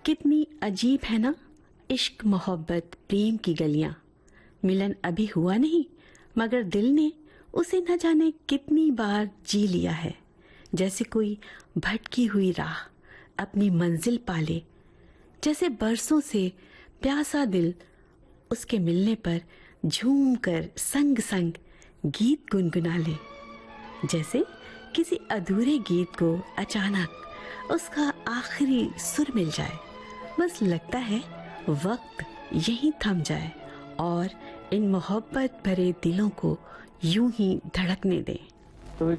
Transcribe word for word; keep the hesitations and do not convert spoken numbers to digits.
कितनी अजीब है ना, इश्क मोहब्बत प्रेम की गलियां। मिलन अभी हुआ नहीं, मगर दिल ने उसे न जाने कितनी बार जी लिया है। जैसे कोई भटकी हुई राह अपनी मंजिल पाले, जैसे बरसों से प्यासा दिल उसके मिलने पर झूम कर संग संग गीत गुनगुना ले। जैसे किसी अधूरे गीत को अचानक उसका आखिरी सुर मिल जाए, बस लगता है वक्त यहीं थम जाए और इन मोहब्बत भरे दिलों को यूं ही धड़कने दें।